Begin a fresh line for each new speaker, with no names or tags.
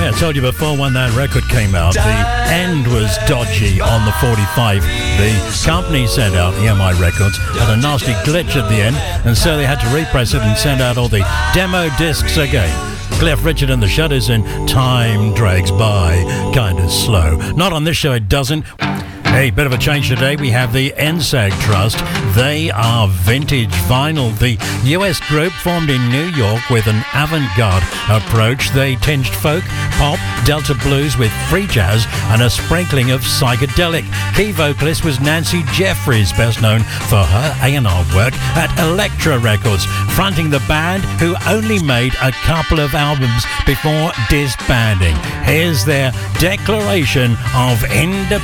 I told you before when that record came out, the end was dodgy on the 45. The company sent out, EMI Records, had a nasty glitch at the end, and so they had to repress it and send out all the demo discs again. Cliff Richard and the Shudders in Time Drags By, kinda slow. Not on this show, it doesn't. Hey, bit of a change today. We have the NSAG Trust. They are vintage vinyl. The US group formed in New York with an avant-garde approach. They tinged folk, pop, Delta blues with free jazz and a sprinkling of psychedelic. Key vocalist was Nancy Jeffries, best known for her A&R work at Elektra Records, fronting the band who only made a couple of albums before disbanding. Here's their declaration of independence.